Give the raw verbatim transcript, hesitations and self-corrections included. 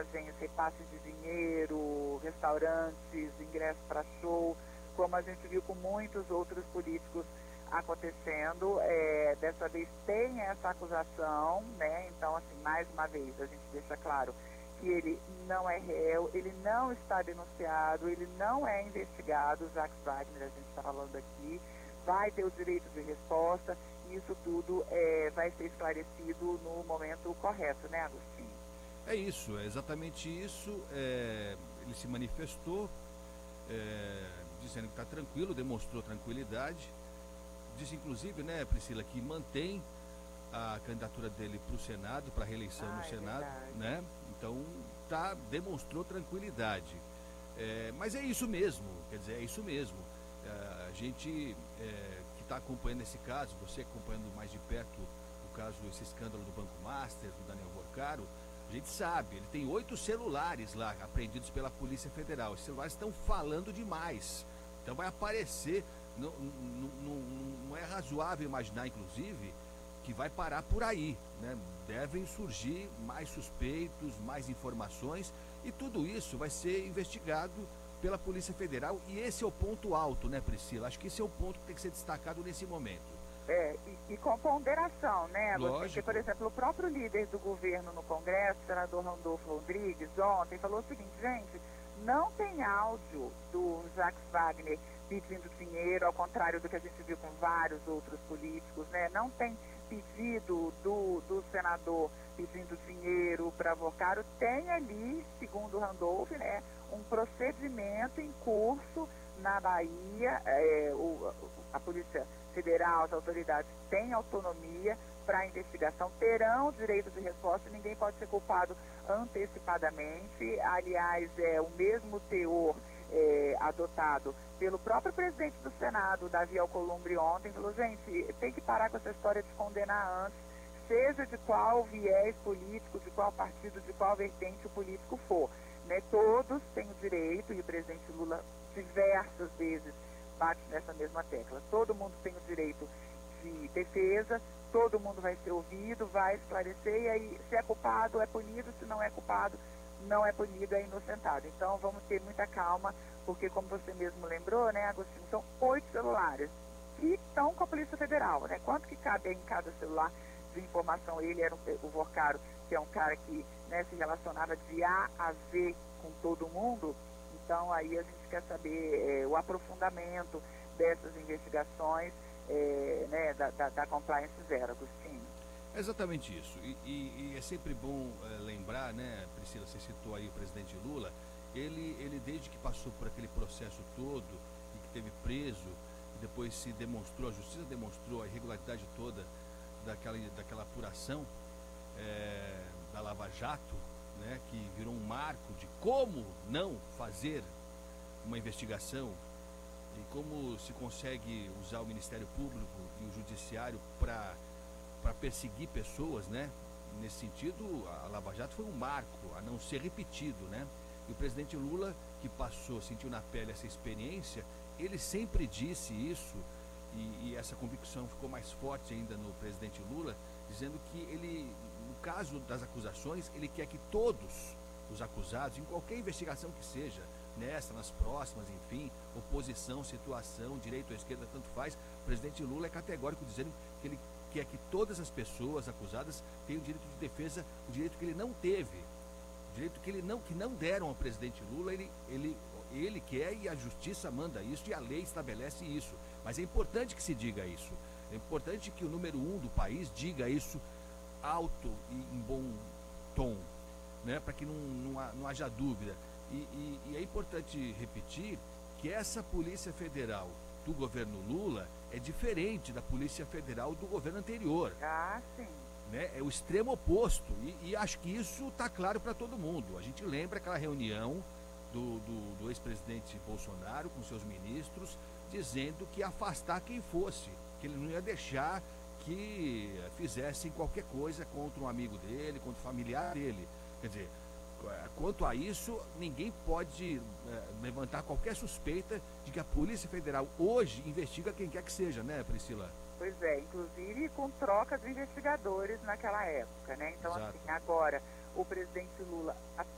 viagens, repasses de dinheiro, restaurantes, ingressos para show, como a gente viu com muitos outros políticos acontecendo. É, dessa vez tem essa acusação, né? Então, assim, mais uma vez, a gente deixa claro que ele não é réu, ele não está denunciado, ele não é investigado. O Jacques Wagner, a gente está falando aqui, vai ter o direito de resposta, e isso tudo é, vai ser esclarecido no momento correto, né, Agostinho? É isso, é exatamente isso. É, ele se manifestou, é, dizendo que está tranquilo, demonstrou tranquilidade. Disse, inclusive, né, Priscila, que mantém a candidatura dele para o Senado, para a reeleição ah, no é Senado, verdade. né? Então, tá, demonstrou tranquilidade. É, mas é isso mesmo, quer dizer, é isso mesmo. É, a gente é, que está acompanhando esse caso, você acompanhando mais de perto o caso, esse escândalo do Banco Master, do Daniel Porcaro, a gente sabe, ele tem oito celulares lá apreendidos pela Polícia Federal. Os celulares estão falando demais. Então vai aparecer, não, não, não, não é razoável imaginar, inclusive, que vai parar por aí, né? Devem surgir mais suspeitos, mais informações, e tudo isso vai ser investigado pela Polícia Federal, e esse é o ponto alto, né, Priscila? Acho que esse é o ponto que tem que ser destacado nesse momento. É, e, e com ponderação, né? Porque, por exemplo, o próprio líder do governo no Congresso, o senador Randolfo Rodrigues, ontem falou o seguinte: gente, não tem áudio do Jacques Wagner pedindo dinheiro, ao contrário do que a gente viu com vários outros políticos, né? Não tem pedido do, do senador pedindo dinheiro para Porcaro. Tem ali, segundo o Randolph, né, um procedimento em curso na Bahia. É, o, a Polícia Federal, as autoridades têm autonomia para a investigação, terão direito de resposta, ninguém pode ser culpado antecipadamente. Aliás, é o mesmo teor é, adotado pelo próprio presidente do Senado, Davi Alcolumbre, ontem. Falou, gente, tem que parar com essa história de condenar antes, seja de qual viés político, de qual partido, de qual vertente o político for, né? Todos têm o direito, e o presidente Lula diversas vezes bate nessa mesma tecla, todo mundo tem o direito de defesa, todo mundo vai ser ouvido, vai esclarecer, e aí, se é culpado, é punido, se não é culpado, não é punido, é inocentado. Então, vamos ter muita calma, porque, como você mesmo lembrou, né, Agostinho, são oito celulares que estão com a Polícia Federal, né? Quanto que cabe em cada celular de informação? Ele era um, o Porcaro, que é um cara que, né, se relacionava de A a Z com todo mundo. Então, aí a gente quer saber é, o aprofundamento dessas investigações, é, né, da, da, da Compliance Zero, Agostinho. É exatamente isso. E, e, e é sempre bom é, lembrar, né, Priscila, você citou aí o presidente Lula, ele, ele desde que passou por aquele processo todo e que teve preso, e depois se demonstrou, a justiça demonstrou a irregularidade toda daquela, daquela apuração é, da Lava Jato, né, que virou um marco de como não fazer uma investigação e como se consegue usar o Ministério Público e o Judiciário para para perseguir pessoas, né? Nesse sentido, a Lava Jato foi um marco a não ser repetido, né? E o presidente Lula, que passou, sentiu na pele essa experiência, ele sempre disse isso, e, e essa convicção ficou mais forte ainda no presidente Lula, dizendo que ele, no caso das acusações, ele quer que todos os acusados, em qualquer investigação que seja, nessa, nas próximas, enfim, oposição, situação, direito ou esquerda, tanto faz, o presidente Lula é categórico dizendo que ele quer que todas as pessoas acusadas tenham o direito de defesa, o direito que ele não teve, o direito que, ele não, que não deram ao presidente Lula, ele, ele, ele quer, e a justiça manda isso, e a lei estabelece isso. Mas é importante que se diga isso, é importante que o número um do país diga isso alto e em bom tom, né, para que não, não, não haja dúvida. E, e, e é importante repetir que essa Polícia Federal do governo Lula é diferente da Polícia Federal do governo anterior. Ah, sim. Né? É o extremo oposto, e, e acho que isso está claro para todo mundo. A gente lembra aquela reunião do, do, do ex-presidente Bolsonaro com seus ministros, dizendo que ia afastar quem fosse, que ele não ia deixar que fizessem qualquer coisa contra um amigo dele, contra um familiar dele. Quer dizer, quanto a isso, ninguém pode é, levantar qualquer suspeita de que a Polícia Federal hoje investiga quem quer que seja, né, Priscila? Pois é, inclusive com troca de investigadores naquela época, né? Então, Exato. assim, agora o presidente Lula